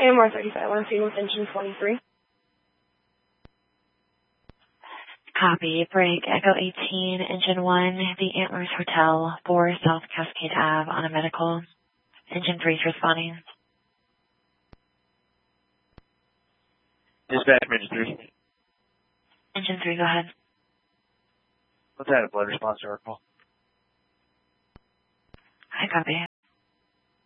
AMR 35, I'm speaking with engine 23. Copy. Break. Echo 18, Engine 1, the Antlers Hotel, 4 South Cascade Ave on a medical. Engine 3 is responding. Dispatch, Engine 3. Engine 3, go ahead. Let's add a blood response to our call. I copy.